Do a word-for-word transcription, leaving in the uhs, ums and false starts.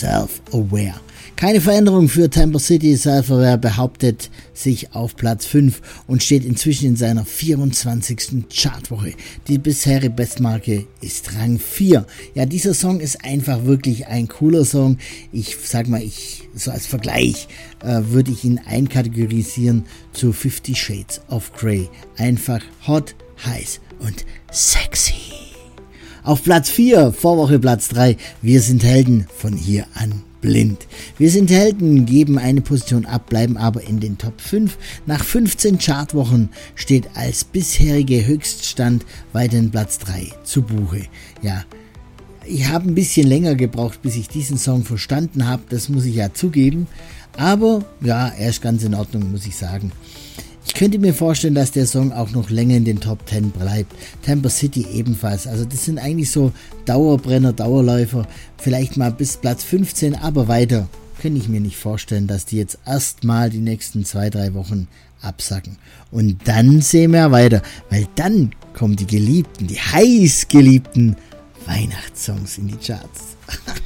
Self-Aware. Keine Veränderung für Tampa City. Self-Aware behauptet sich auf Platz fünf und steht inzwischen in seiner vierundzwanzigsten Chartwoche. Die bisherige Bestmarke ist Rang vier. Ja, dieser Song ist einfach wirklich ein cooler Song. Ich sag mal, ich so als Vergleich äh, würde ich ihn einkategorisieren zu Fifty Shades of Grey. Einfach hot, heiß und sexy. Auf Platz vier, Vorwoche Platz drei, Wir sind Helden, von hier an blind. Wir sind Helden, geben eine Position ab, bleiben aber in den Top fünf. Nach fünfzehn Chartwochen steht als bisherige Höchststand weiterhin Platz drei zu Buche. Ja, ich habe ein bisschen länger gebraucht, bis ich diesen Song verstanden habe, das muss ich ja zugeben. Aber ja, er ist ganz in Ordnung, muss ich sagen. Ich könnte mir vorstellen, dass der Song auch noch länger in den Top zehn bleibt. Tampa City ebenfalls. Also das sind eigentlich so Dauerbrenner, Dauerläufer. Vielleicht mal bis Platz fünfzehn, aber weiter könnte ich mir nicht vorstellen, dass die jetzt erstmal die nächsten zwei, drei Wochen absacken. Und dann sehen wir weiter, weil dann kommen die geliebten, die heiß geliebten Weihnachtssongs in die Charts.